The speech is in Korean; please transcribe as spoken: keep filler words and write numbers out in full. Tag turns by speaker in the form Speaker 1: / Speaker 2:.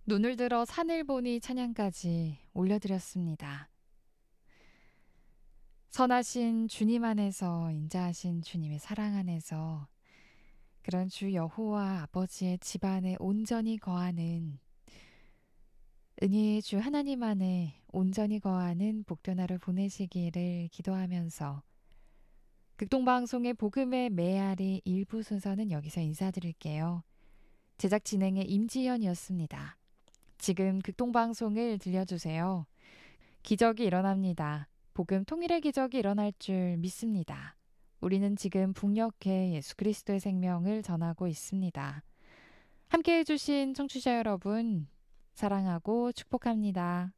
Speaker 1: 눈을 들어 산을 보니 찬양까지 올려드렸습니다. 선하신 주님 안에서 인자하신 주님의 사랑 안에서 그런 주 여호와 아버지의 집안에 온전히 거하는 은혜의 주 하나님 안에 온전히 거하는 복된 하루 보내시기를 기도하면서 극동방송의 복음의 메아리 일부 순서는 여기서 인사드릴게요. 제작 진행의 임지연이었습니다. 지금 극동방송을 들려주세요. 기적이 일어납니다. 복음 통일의 기적이 일어날 줄 믿습니다. 우리는 지금 북녘에 예수 그리스도의 생명을 전하고 있습니다. 함께해 주신 청취자 여러분, 사랑하고 축복합니다.